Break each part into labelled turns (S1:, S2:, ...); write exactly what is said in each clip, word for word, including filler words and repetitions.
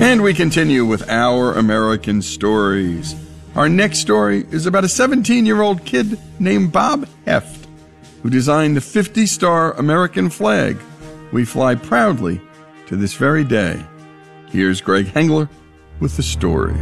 S1: And we continue with Our American Stories. Our next story is about a seventeen-year-old kid named Bob Heft, who designed the fifty-star American flag we fly proudly to this very day. Here's Greg Hengler with the story.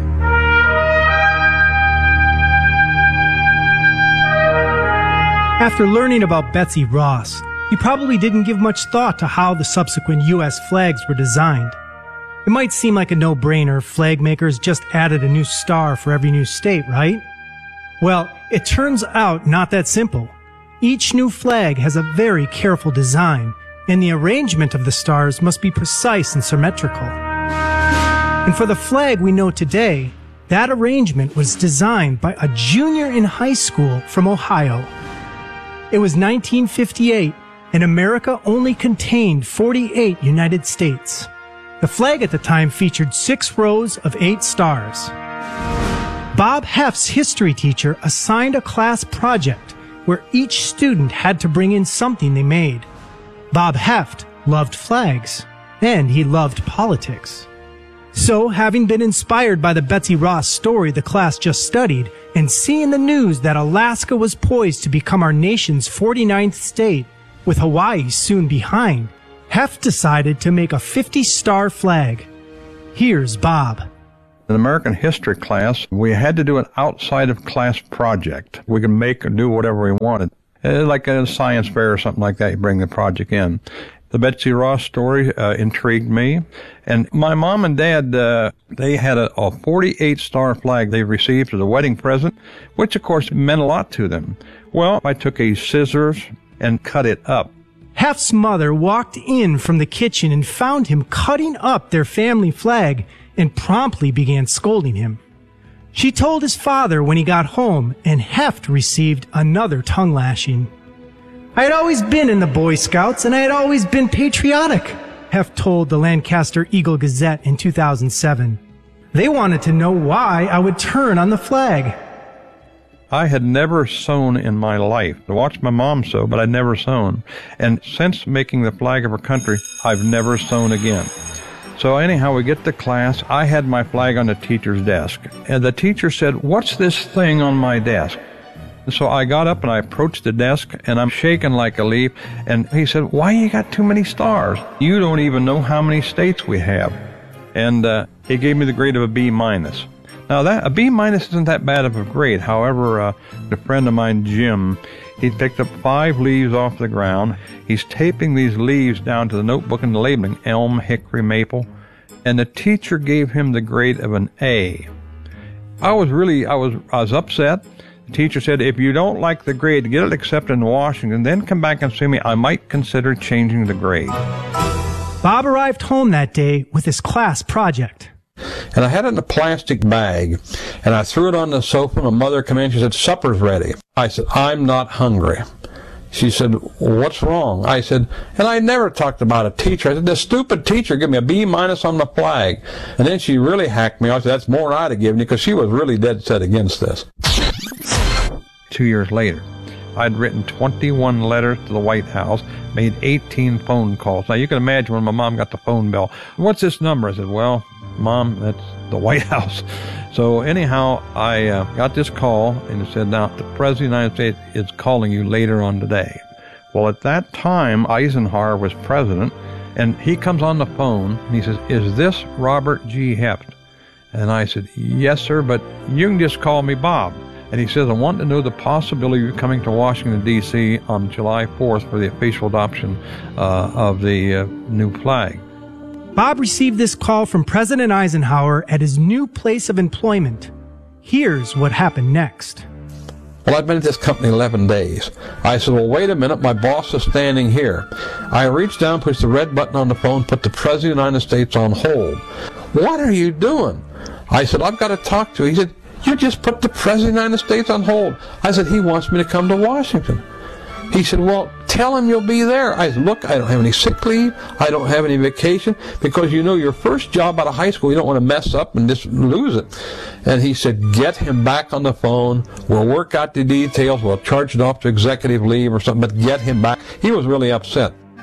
S2: After learning about Betsy Ross, you probably didn't give much thought to how the subsequent U S flags were designed. It might seem like a no-brainer. Flag makers just added a new star for every new state, right? Well, it turns out not that simple. Each new flag has a very careful design, and the arrangement of the stars must be precise and symmetrical. And for the flag we know today, that arrangement was designed by a junior in high school from Ohio. It was nineteen fifty-eight, and America only contained forty-eight United States. The flag at the time featured six rows of eight stars. Bob Heft's history teacher assigned a class project where each student had to bring in something they made. Bob Heft loved flags, and he loved politics. So, having been inspired by the Betsy Ross story the class just studied, and seeing the news that Alaska was poised to become our nation's forty-ninth state, with Hawaii soon behind, Heft decided to make a fifty-star flag. Here's Bob.
S3: In American history class, we had to do an outside of class project. We could make or do whatever we wanted. Like a science fair or something like that, you bring the project in. The Betsy Ross story uh, intrigued me. And my mom and dad, uh, they had a, a forty-eight star flag they received as a wedding present, which of course meant a lot to them. Well, I took a scissors and cut it up.
S2: Heft's mother walked in from the kitchen and found him cutting up their family flag and promptly began scolding him. She told his father when he got home, and Heft received another tongue lashing. I had always been in the Boy Scouts, and I had always been patriotic, Heft told the Lancaster Eagle Gazette in two thousand seven. They wanted to know why I would turn on the flag.
S3: I had never sewn in my life. I watched my mom sew, but I'd never sewn. And since making the flag of our country, I've never sewn again. So anyhow, we get to class. I had my flag on the teacher's desk. And the teacher said, "What's this thing on my desk?" So I got up and I approached the desk, and I'm shaking like a leaf. And he said, "Why you got too many stars? You don't even know how many states we have." And uh, he gave me the grade of a B minus. Now, that a B minus isn't that bad of a grade. However, uh, a friend of mine, Jim, he picked up five leaves off the ground. He's taping these leaves down to the notebook and labeling elm, hickory, maple. And the teacher gave him the grade of an A. I was really, I was, I was upset. The teacher said, "If you don't like the grade, get it accepted in Washington, then come back and see me. I might consider changing the grade."
S2: Bob arrived home that day with his class project.
S4: And I had it in a plastic bag, and I threw it on the sofa, and my mother came in. She said, "Supper's ready." I said, "I'm not hungry." She said, "What's wrong?" I said, and I never talked about a teacher. I said, "This stupid teacher gave me a B minus on the flag." And then she really hacked me. I said, "That's more than I'd have given you," because she was really dead set against this.
S3: Two years later, I'd written twenty-one letters to the White House, made eighteen phone calls. Now, you can imagine when my mom got the phone bill. "What's this number?" I said, "Well, Mom, that's the White House." So anyhow, I uh, got this call, and it said, "Now, the President of the United States is calling you later on today." Well, at that time, Eisenhower was president, and he comes on the phone, and he says, "Is this Robert G. Heft?" And I said, "Yes, sir, but you can just call me Bob." And he says, "I want to know the possibility of coming to Washington, D C on July fourth for the official adoption uh, of the uh, new flag."
S2: Bob received this call from President Eisenhower at his new place of employment. Here's what happened next.
S4: Well, I've been at this company eleven days. I said, "Well, wait a minute, my boss is standing here." I reached down, pushed the red button on the phone, put the President of the United States on hold. "What are you doing?" I said, "I've got to talk to you." He said, "You just put the President of the United States on hold." I said, "He wants me to come to Washington." He said, "Well, tell him you'll be there." I said, "Look, I don't have any sick leave. I don't have any vacation, because you know your first job out of high school, you don't want to mess up and just lose it." And he said, "Get him back on the phone. We'll work out the details. We'll charge it off to executive leave or something, but get him back." He was really upset.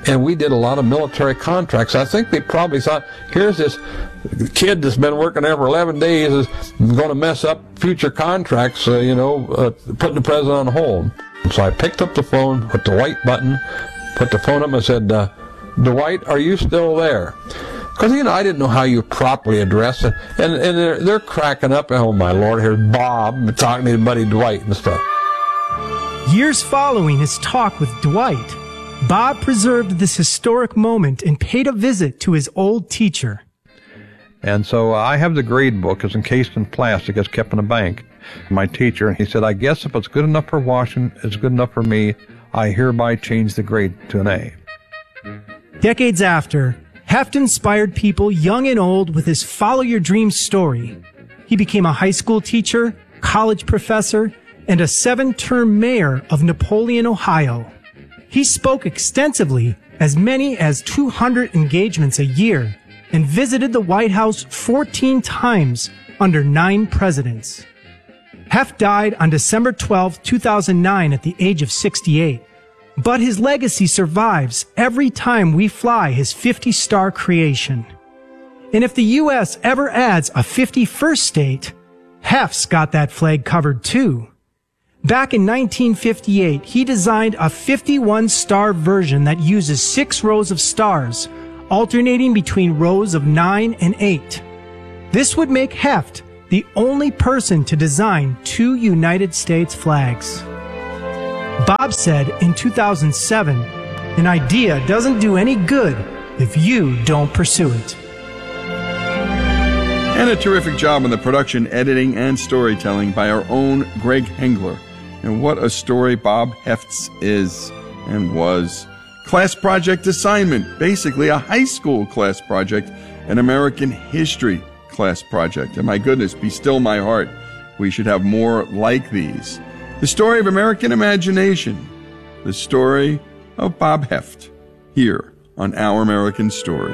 S4: and we did a lot of military contracts. I think they probably thought, here's this kid that's been working there for eleven days is going to mess up future contracts, uh, you know, uh, putting the president on hold. So I picked up the phone, put the white button, put the phone up and said, uh, Dwight, are you still there? Because, you know, I didn't know how you properly address it. And, and they're, they're cracking up. Oh, my Lord, here's Bob talking to his buddy Dwight and stuff.
S2: Years following his talk with Dwight, Bob preserved this historic moment and paid a visit to his old teacher.
S3: And so I have the grade book. It's encased in plastic. It's kept in a bank. My teacher, and he said, I guess if it's good enough for Washington, it's good enough for me. I hereby change the grade to an A.
S2: Decades after, Heft inspired people young and old with his Follow Your Dreams story. He became a high school teacher, college professor, and a seven-term mayor of Napoleon, Ohio. He spoke extensively, as many as two hundred engagements a year, and visited the White House fourteen times under nine presidents. Heft died on December twelfth, two thousand nine at the age of sixty-eight. But his legacy survives every time we fly his fifty-star creation. And if the U S ever adds a fifty-first state, Heft's got that flag covered too. Back in nineteen fifty-eight, he designed a fifty-one star version that uses six rows of stars, alternating between rows of nine and eight. This would make Heft the only person to design two United States flags. Bob said in two thousand seven, an idea doesn't do any good if you don't pursue it.
S1: And a terrific job on the production, editing, and storytelling by our own Greg Hengler. And what a story Bob Heft's is and was. Class project assignment, basically a high school class project, an American history class project. And my goodness, be still my heart. We should have more like these. The story of American imagination. The story of Bob Heft. Here on Our American Stories.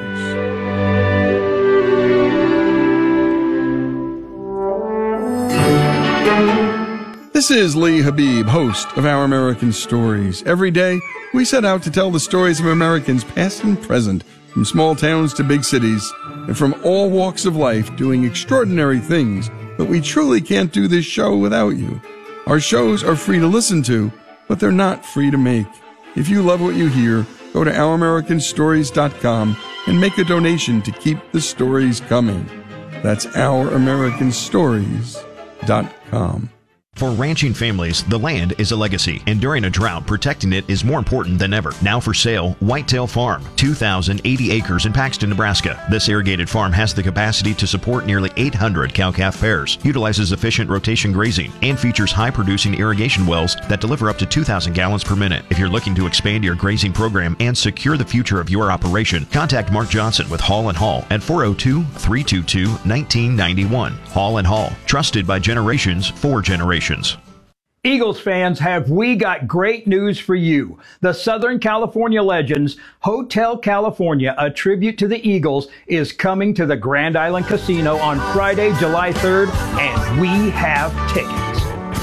S1: This is Lee Habib, host of Our American Stories. Every day, we set out to tell the stories of Americans past and present, from small towns to big cities, and from all walks of life doing extraordinary things, but we truly can't do this show without you. Our shows are free to listen to, but they're not free to make. If you love what you hear, go to our american stories dot com and make a donation to keep the stories coming. That's our american stories dot com.
S5: For ranching families, the land is a legacy, and during a drought, protecting it is more important than ever. Now for sale, Whitetail Farm, two thousand eighty acres in Paxton, Nebraska. This irrigated farm has the capacity to support nearly eight hundred cow-calf pairs, utilizes efficient rotation grazing, and features high-producing irrigation wells that deliver up to two thousand gallons per minute. If you're looking to expand your grazing program and secure the future of your operation, contact Mark Johnson with Hall and Hall at four oh two, three two two, one nine nine one. Hall and Hall, trusted by generations for generations.
S6: Eagles fans, have we got great news for you. The Southern California Legends Hotel California, a tribute to the Eagles, is coming to the Grand Island Casino on Friday, July third, and we have tickets.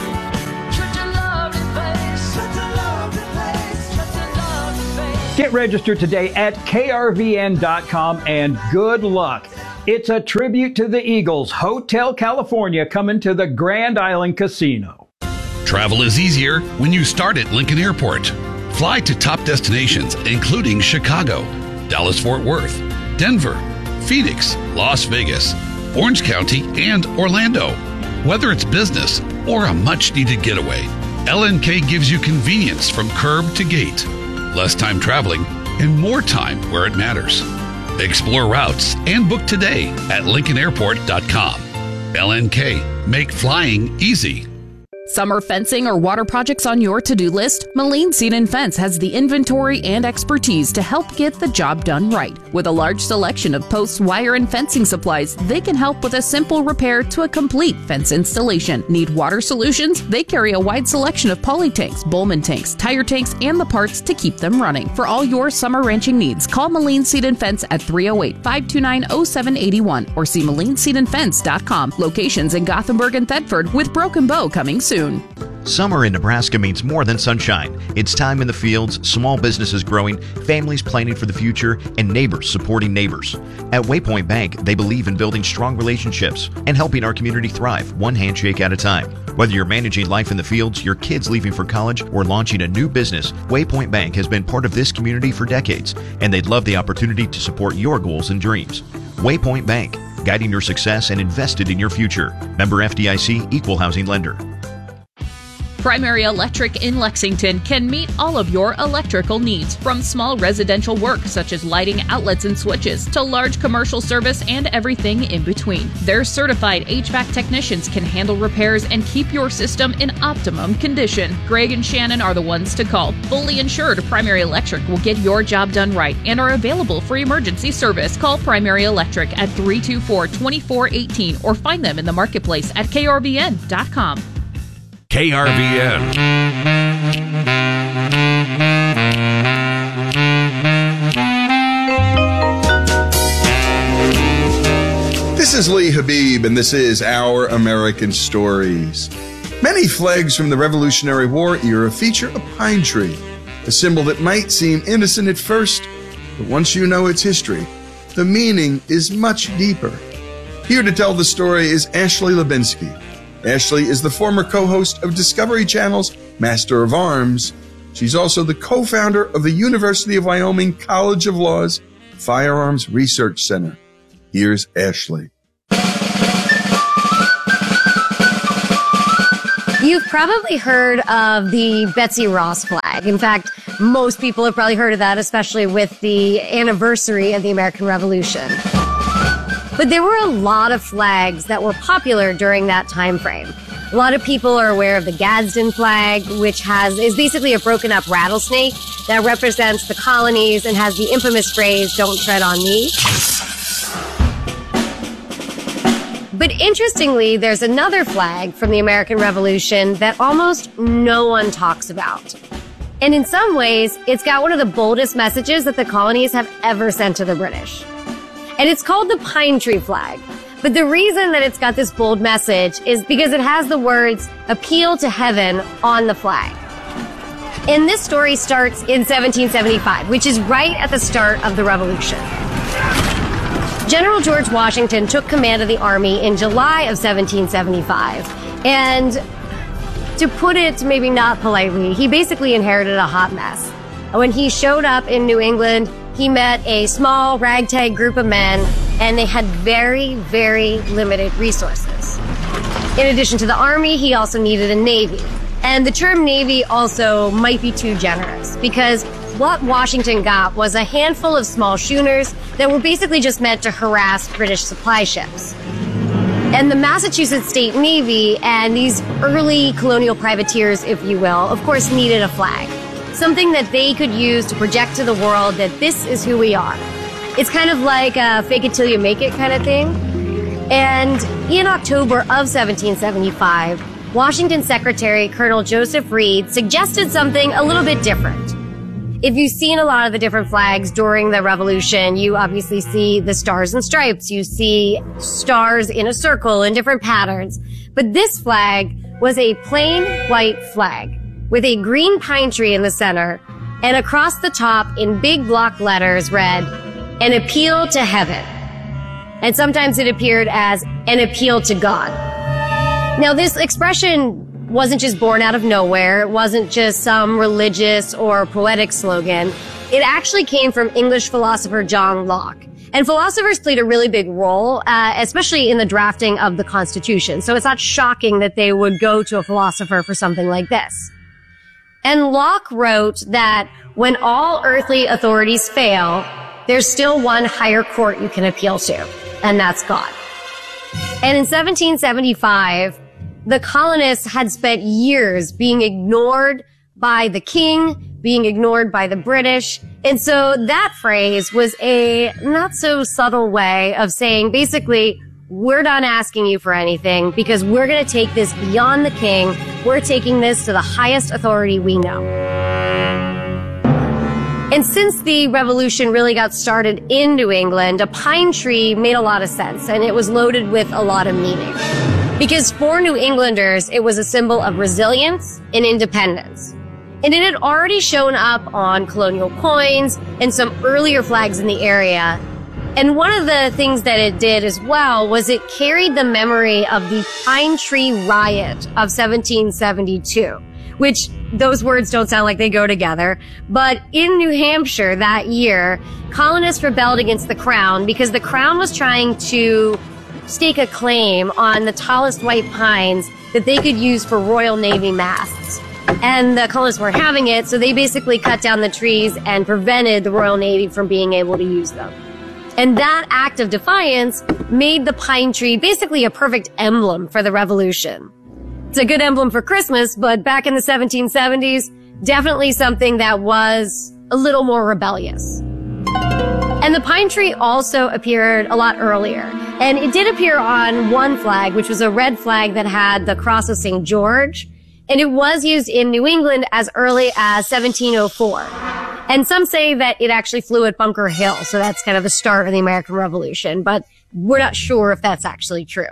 S6: Get registered today at K R V N dot com and good luck. It's a tribute to the Eagles. Hotel California coming to the Grand Island Casino.
S7: Travel is easier when you start at Lincoln Airport. Fly to top destinations including Chicago, Dallas-Fort Worth, Denver, Phoenix, Las Vegas, Orange County, and Orlando. Whether it's business or a much-needed getaway, L N K gives you convenience from curb to gate, less time traveling, and more time where it matters. Explore routes and book today at lincoln airport dot com. L N K, make flying easy.
S8: Summer fencing or water projects on your to-do list? Moline Seed and Fence has the inventory and expertise to help get the job done right. With a large selection of posts, wire, and fencing supplies, they can help with a simple repair to a complete fence installation. Need water solutions? They carry a wide selection of poly tanks, Bowman tanks, tire tanks, and the parts to keep them running. For all your summer ranching needs, call Moline Seed and Fence at three oh eight, five two nine, oh seven eight one or see moline seed and fence dot com. Locations in Gothenburg and Thetford, with Broken Bow coming soon.
S5: Summer in Nebraska means more than sunshine. It's time in the fields, small businesses growing, families planning for the future, and neighbors supporting neighbors. At Waypoint Bank, they believe in building strong relationships and helping our community thrive, one handshake at a time. Whether you're managing life in the fields, your kids leaving for college, or launching a new business, Waypoint Bank has been part of this community for decades, and they'd love the opportunity to support your goals and dreams. Waypoint Bank, guiding your success and invested in your future. Member F D I C, Equal Housing Lender.
S8: Primary Electric in Lexington can meet all of your electrical needs, from small residential work such as lighting, outlets, and switches, to large commercial service and everything in between. Their certified H V A C technicians can handle repairs and keep your system in optimum condition. Greg and Shannon are the ones to call. Fully insured, Primary Electric will get your job done right and are available for emergency service. Call Primary Electric at three two four, two four one eight or find them in the marketplace at K R V N dot com.
S9: K R V N.
S1: This is Lee Habib, and this is Our American Stories. Many flags from the Revolutionary War era feature a pine tree, a symbol that might seem innocent at first, but once you know its history, the meaning is much deeper. Here to tell the story is Ashley Lubinsky. Ashley is the former co-host of Discovery Channel's Master of Arms. She's also the co-founder of the University of Wyoming College of Law's Firearms Research Center. Here's Ashley.
S10: You've probably heard of the Betsy Ross flag. In fact, most people have probably heard of that, especially with the anniversary of the American Revolution. But there were a lot of flags that were popular during that time frame. A lot of people are aware of the Gadsden flag, which has is basically a broken up rattlesnake that represents the colonies and has the infamous phrase, "Don't tread on me." But interestingly, there's another flag from the American Revolution that almost no one talks about. And in some ways, it's got one of the boldest messages that the colonies have ever sent to the British. And it's called the pine tree flag. But the reason that it's got this bold message is because it has the words "Appeal to Heaven" on the flag. And this story starts in seventeen seventy-five, which is right at the start of the Revolution. General George Washington took command of the army in July of seventeen seventy-five. And to put it maybe not politely, he basically inherited a hot mess. When he showed up in New England, he met a small ragtag group of men, and they had very, very limited resources. In addition to the army, he also needed a navy. And the term navy also might be too generous, because what Washington got was a handful of small schooners that were basically just meant to harass British supply ships. And the Massachusetts State Navy and these early colonial privateers, if you will, of course needed a flag. Something that they could use to project to the world that this is who we are. It's kind of like a fake it till you make it kind of thing. And in October of seventeen seventy-five, Washington Secretary Colonel Joseph Reed suggested something a little bit different. If you've seen a lot of the different flags during the Revolution, you obviously see the stars and stripes. You see stars in a circle in different patterns. But this flag was a plain white flag with a green pine tree in the center, and across the top in big block letters read, "An appeal to heaven." And sometimes it appeared as "an appeal to God." Now, this expression wasn't just born out of nowhere. It wasn't just some religious or poetic slogan. It actually came from English philosopher John Locke. And philosophers played a really big role, uh, especially in the drafting of the Constitution. So it's not shocking that they would go to a philosopher for something like this. And Locke wrote that when all earthly authorities fail, there's still one higher court you can appeal to, and that's God. And in seventeen seventy-five, the colonists had spent years being ignored by the king, being ignored by the British. And so that phrase was a not so subtle way of saying, basically, we're not asking you for anything because we're going to take this beyond the king. We're taking this to the highest authority we know. And since the revolution really got started in New England, a pine tree made a lot of sense, and it was loaded with a lot of meaning. Because for New Englanders, it was a symbol of resilience and independence. And it had already shown up on colonial coins and some earlier flags in the area. And one of the things that it did as well was it carried the memory of the Pine Tree Riot of seventeen seventy-two, which those words don't sound like they go together. But in New Hampshire that year, colonists rebelled against the Crown because the Crown was trying to stake a claim on the tallest white pines that they could use for Royal Navy masts. And the colonists weren't having it, so they basically cut down the trees and prevented the Royal Navy from being able to use them. And that act of defiance made the pine tree basically a perfect emblem for the revolution. It's a good emblem for Christmas, but back in the seventeen seventies, definitely something that was a little more rebellious. And the pine tree also appeared a lot earlier. And it did appear on one flag, which was a red flag that had the cross of Saint George. And it was used in New England as early as seventeen oh four. And some say that it actually flew at Bunker Hill, so that's kind of the start of the American Revolution, but we're not sure if that's actually true.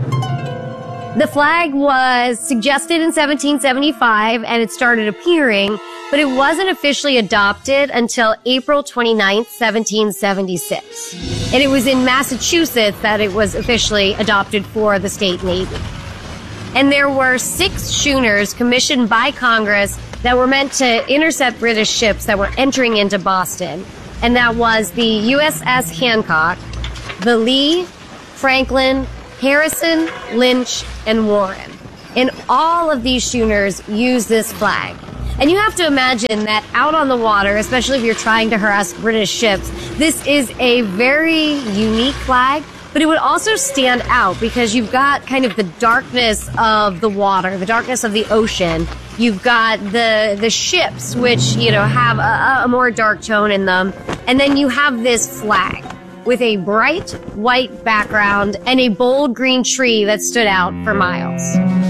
S10: The flag was suggested in seventeen seventy-five, and it started appearing, but it wasn't officially adopted until April twenty-ninth, seventeen seventy-six. And it was in Massachusetts that it was officially adopted for the state Navy. And there were six schooners commissioned by Congress that were meant to intercept British ships that were entering into Boston. And that was the U S S Hancock, the Lee, Franklin, Harrison, Lynch, and Warren. And all of these schooners use this flag. And you have to imagine that out on the water, especially if you're trying to harass British ships, this is a very unique flag. But it would also stand out because you've got kind of the darkness of the water, the darkness of the ocean. You've got the the ships, which, you know, have a, a more dark tone in them. And then you have this flag with a bright white background and a bold green tree that stood out for miles.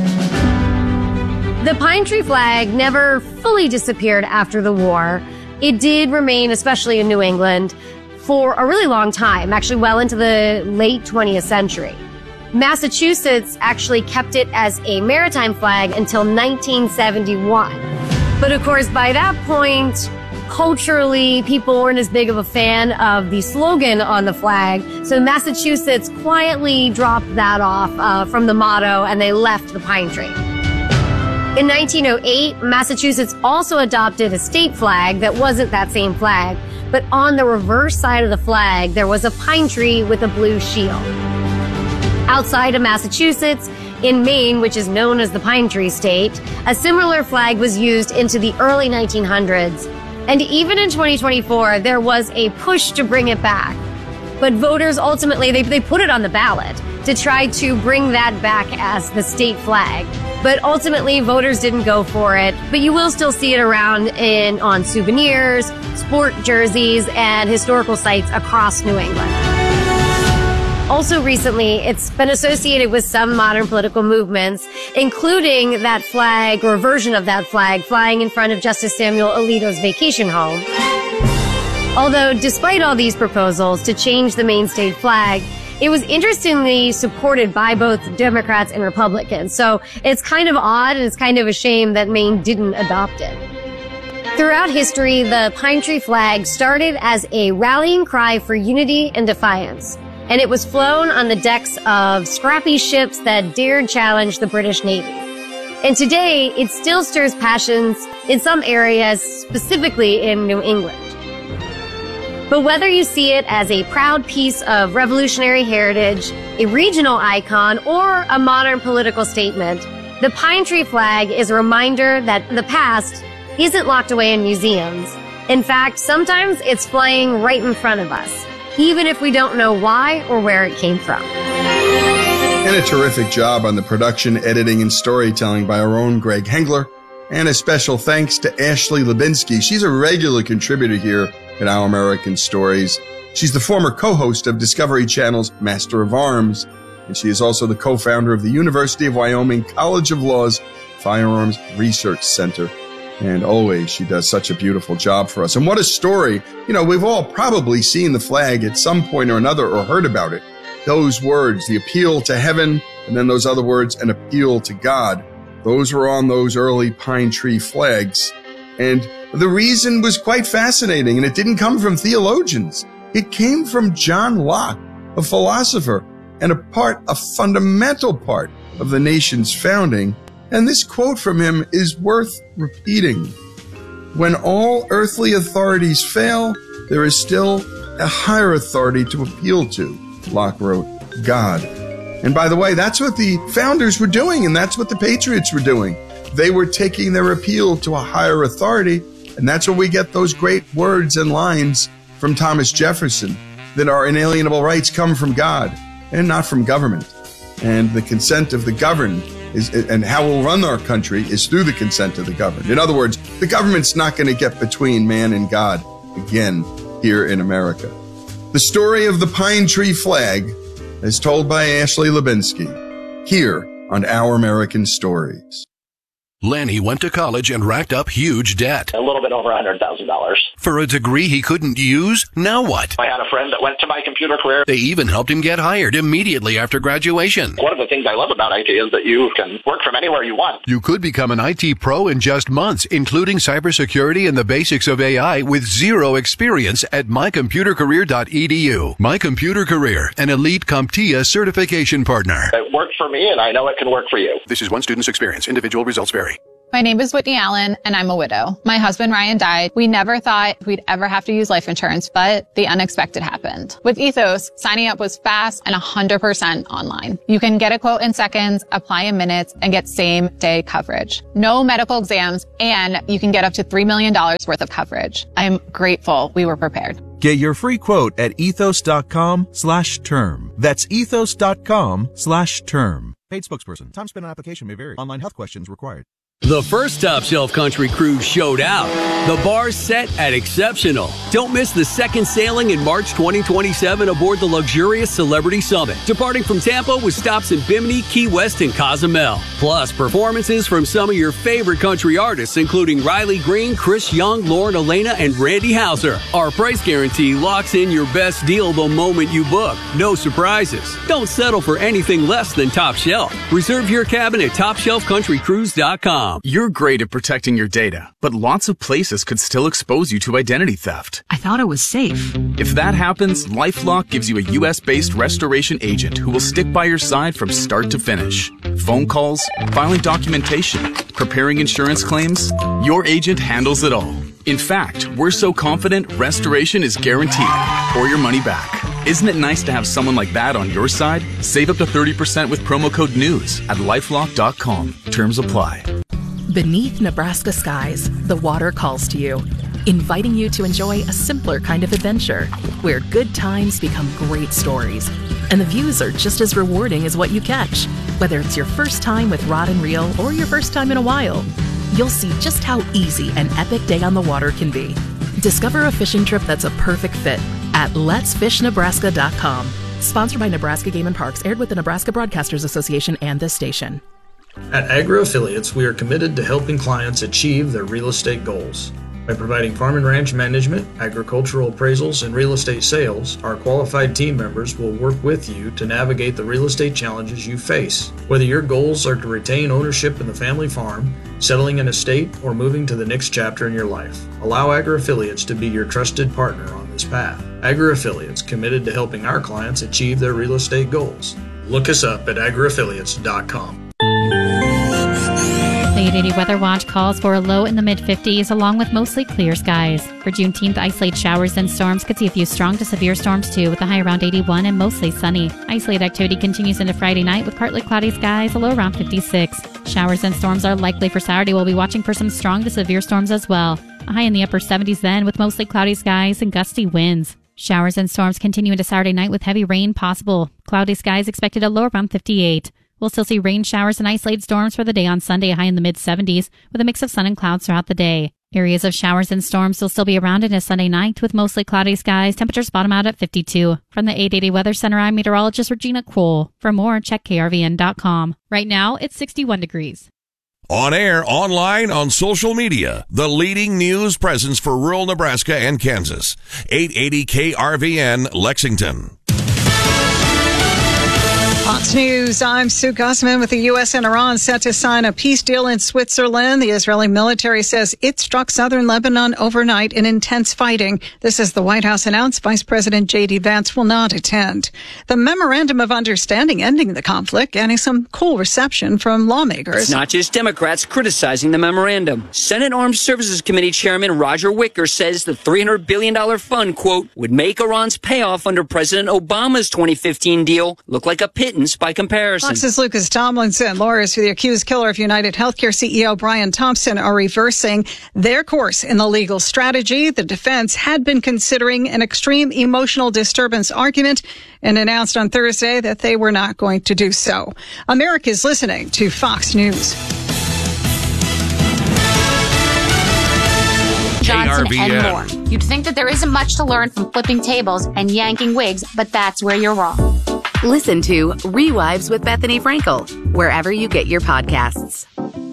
S10: The pine tree flag never fully disappeared after the war. It did remain, especially in New England, for a really long time, actually well into the late twentieth century. Massachusetts actually kept it as a maritime flag until nineteen seventy-one. But of course, by that point, culturally, people weren't as big of a fan of the slogan on the flag, so Massachusetts quietly dropped that off uh, from the motto, and they left the pine tree. In nineteen oh eight, Massachusetts also adopted a state flag that wasn't that same flag, but on the reverse side of the flag, there was a pine tree with a blue shield. Outside of Massachusetts, in Maine, which is known as the Pine Tree State, a similar flag was used into the early nineteen hundreds. And even in twenty twenty-four, there was a push to bring it back. But voters ultimately, they, they put it on the ballot to try to bring that back as the state flag. But ultimately, voters didn't go for it. But you will still see it around in on souvenirs, sport jerseys, and historical sites across New England. Also recently, it's been associated with some modern political movements, including that flag or a version of that flag flying in front of Justice Samuel Alito's vacation home. Although, despite all these proposals to change the Maine state flag, it was interestingly supported by both Democrats and Republicans. So it's kind of odd, and it's kind of a shame that Maine didn't adopt it. Throughout history, the pine tree flag started as a rallying cry for unity and defiance. And it was flown on the decks of scrappy ships that dared challenge the British Navy. And today, it still stirs passions in some areas, specifically in New England. But whether you see it as a proud piece of revolutionary heritage, a regional icon, or a modern political statement, the pine tree flag is a reminder that the past isn't locked away in museums. In fact, sometimes it's flying right in front of us, even if we don't know why or where it came from.
S1: And a terrific job on the production, editing, and storytelling by our own Greg Hengler. And a special thanks to Ashley Lubinsky. She's a regular contributor here at Our American Stories. She's the former co-host of Discovery Channel's Master of Arms, and she is also the co-founder of the University of Wyoming College of Law's Firearms Research Center. And always, she does such a beautiful job for us. And what a story. You know, we've all probably seen the flag at some point or another or heard about it. those words, the appeal to heaven, and then those other words, an appeal to God. Those were on those early pine tree flags. And the reason was quite fascinating, and it didn't come from theologians. It came from John Locke, a philosopher, and a part, a fundamental part of the nation's founding. And this quote from him is worth repeating. When all earthly authorities fail, there is still a higher authority to appeal to, Locke wrote, God. And by the way, that's what the founders were doing, and that's what the patriots were doing. They were taking their appeal to a higher authority, and that's where we get those great words and lines from Thomas Jefferson, that our inalienable rights come from God and not from government. And the consent of the governed is, and how we'll run our country is through the consent of the governed. In other words, the government's not going to get between man and God again here in America. The story of the pine tree flag is told by Ashley Lubinsky here on Our American Stories.
S9: Lanny went to college and racked up huge debt.
S11: A little bit over one hundred thousand dollars.
S9: For a degree he couldn't use? Now what?
S11: I had a friend that went to my computer career.
S9: They even helped him get hired immediately after graduation.
S11: One of the things I love about I T is that you can work from anywhere you want.
S9: You could become an I T pro in just months, including cybersecurity and the basics of A I with zero experience at my computer career dot e d u. My Computer Career, an elite CompTIA certification partner.
S11: It worked for me, and I know it can work for you.
S9: This is one student's experience. Individual results vary.
S12: My name is Whitney Allen, and I'm a widow. My husband, Ryan, died. We never thought we'd ever have to use life insurance, but the unexpected happened. With Ethos, signing up was fast and one hundred percent online. You can get a quote in seconds, apply in minutes, and get same-day coverage. No medical exams, and you can get up to three million dollars worth of coverage. I'm grateful we were prepared.
S13: Get your free quote at ethos.com slash term. That's ethos.com slash term. Paid spokesperson. Time spent on application may vary. Online health questions required.
S14: The first Top Shelf Country Cruise showed out. The bar's set at exceptional. Don't miss the second sailing in March twenty twenty-seven aboard the luxurious Celebrity Summit, departing from Tampa with stops in Bimini, Key West, and Cozumel. Plus, performances from some of your favorite country artists, including Riley Green, Chris Young, Lauren Elena, and Randy Houser. Our price guarantee locks in your best deal the moment you book. No surprises. Don't settle for anything less than Top Shelf. Reserve your cabin at top shelf country cruise dot com.
S15: You're great at protecting your data, but lots of places could still expose you to identity theft.
S16: I thought it was safe.
S15: If that happens, LifeLock gives you a U S-based restoration agent who will stick by your side from start to finish. Phone calls, filing documentation, preparing insurance claims, your agent handles it all. In fact, we're so confident restoration is guaranteed or your money back. Isn't it nice to have someone like that on your side? Save up to thirty percent with promo code NEWS at lifelock dot com. Terms apply.
S17: Beneath Nebraska skies, the water calls to you, inviting you to enjoy a simpler kind of adventure where good times become great stories. And the views are just as rewarding as what you catch. Whether it's your first time with rod and reel or your first time in a while, you'll see just how easy an epic day on the water can be. Discover a fishing trip that's a perfect fit at lets fish nebraska dot com. Sponsored by Nebraska Game and Parks, aired with the Nebraska Broadcasters Association and this station.
S18: At Agro Affiliates, we are committed to helping clients achieve their real estate goals. By providing farm and ranch management, agricultural appraisals, and real estate sales, our qualified team members will work with you to navigate the real estate challenges you face. Whether your goals are to retain ownership in the family farm, settling an estate, or moving to the next chapter in your life, allow Agro Affiliates to be your trusted partner on this path. Agro Affiliates, committed to helping our clients achieve their real estate goals. Look us up at agro affiliates dot com.
S19: The eight eighty Weather Watch calls for a low in the mid fifties along with mostly clear skies. For Juneteenth, isolated showers and storms could see a few strong to severe storms too, with a high around eighty-one and mostly sunny. Isolated activity continues into Friday night with partly cloudy skies, a low around fifty-six. Showers and storms are likely for Saturday. We'll be watching for some strong to severe storms as well. A high in the upper seventies then with mostly cloudy skies and gusty winds. Showers and storms continue into Saturday night with heavy rain possible. Cloudy skies expected a low around fifty-eight. We'll still see rain showers and isolated storms for the day on Sunday, high in the mid seventies, with a mix of sun and clouds throughout the day. Areas of showers and storms will still be around into Sunday night with mostly cloudy skies. Temperatures bottom out at fifty-two. From the eight eighty Weather Center, I'm meteorologist Regina Kroll. For more, check K R V N dot com. Right now, it's sixty-one degrees.
S9: On air, online, on social media, the leading news presence for rural Nebraska and Kansas. eight eighty K R V N, Lexington.
S16: Fox News, I'm Sue Gussman with the U S and Iran set to sign a peace deal in Switzerland. The Israeli military says it struck southern Lebanon overnight in intense fighting. This as the White House announced Vice President J D Vance will not attend. The Memorandum of Understanding ending the conflict getting some cool reception from lawmakers.
S20: It's not just Democrats criticizing the memorandum. Senate Armed Services Committee Chairman Roger Wicker says the three hundred billion dollars fund, quote, would make Iran's payoff under President Obama's twenty fifteen deal look like a pittance by comparison.
S16: Fox's Lucas Tomlinson. Lawyers for the accused killer of United Healthcare C E O Brian Thompson are reversing their course in the legal strategy. The defense had been considering an extreme emotional disturbance argument and announced on Thursday that they were not going to do so. America is listening to Fox News.
S21: Johnson and more. You'd think that there isn't much to learn from flipping tables and yanking wigs, but that's where you're wrong.
S8: Listen to Rewives with Bethany Frankel, wherever you get your podcasts.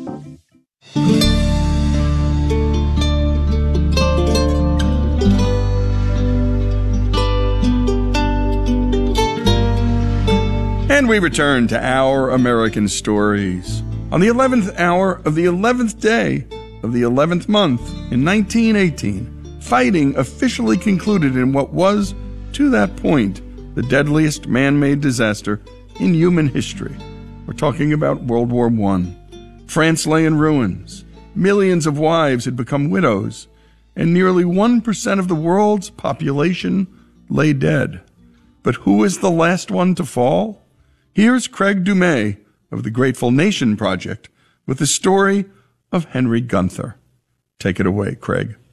S1: And we return to Our American Stories. On the eleventh hour of the eleventh day of the eleventh month in nineteen eighteen, fighting officially concluded in what was, to that point, the deadliest man-made disaster in human history. We're talking about World War One. France lay in ruins. Millions of wives had become widows, and nearly one percent of the world's population lay dead. But who was the last one to fall? Here's Craig Dumais of the Grateful Nation Project with the story of Henry Gunther. Take it away, Craig.